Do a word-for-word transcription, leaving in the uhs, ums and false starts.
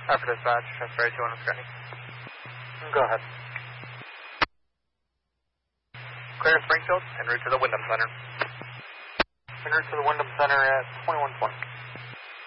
Alpha Dispatch, transfer two one Scotty. Go ahead. Clear Springfield, en route to the Wyndham Center. En route to the Wyndham Center at twenty-one twenty.